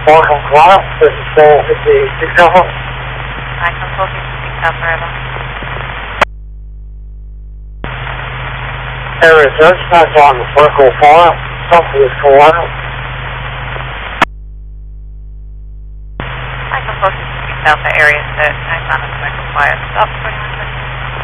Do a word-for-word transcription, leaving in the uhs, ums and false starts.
Welcome, class. This is Soul fifty-six Alpha. I can four fifty-six Alpha, Forever. Area search, that's on the Circle five, southwest coordinate. I can four fifty-six Alpha, area search, no sign of smoke required. Stop, twenty-one.